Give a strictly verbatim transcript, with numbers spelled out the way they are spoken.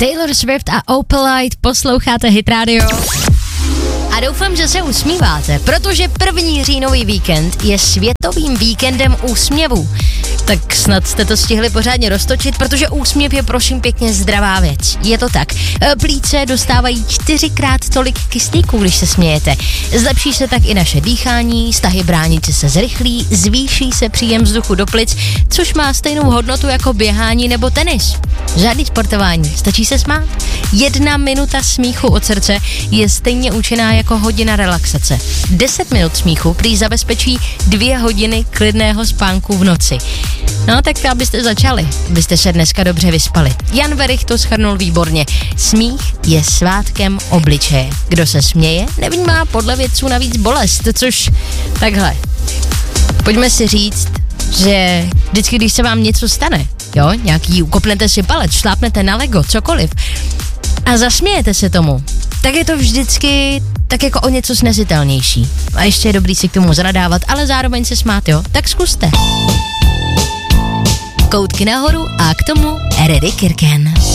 Taylor Swift a Opalite, posloucháte Hit Radio. A doufám, že se usmíváte, protože první říjnový víkend je světovým víkendem úsměvů. Tak snad jste to stihli pořádně roztočit, protože úsměv je prosím pěkně zdravá věc. Je to tak. Plíce dostávají čtyřikrát tolik kyslíku, když se smějete. Zlepší se tak i naše dýchání, stahy bránice se zrychlí, zvýší se příjem vzduchu do plic, což má stejnou hodnotu jako běhání nebo tenis. Žádný sportování, stačí se smát. Jedna minuta smíchu od srdce je stejně účinná jako hodina relaxace. Deset minut smíchu prý zabezpečí dvě hodiny klidného spánku v noci. No tak abyste začali, abyste se dneska dobře vyspali. Jan Werich to shrnul výborně. Smích je svátkem obličeje. Kdo se směje, nevnímá podle vědců navíc bolest, což takhle. Pojďme si říct, že vždycky, když se vám něco stane, jo, nějaký, ukopnete si palec, šlápnete na Lego, cokoliv, a zasmějete se tomu, tak je to vždycky tak jako o něco snesitelnější. A ještě je dobrý si k tomu zanadávat, ale zároveň se smát, jo? Tak zkuste. Koutky nahoru a k tomu Eddie Kirken.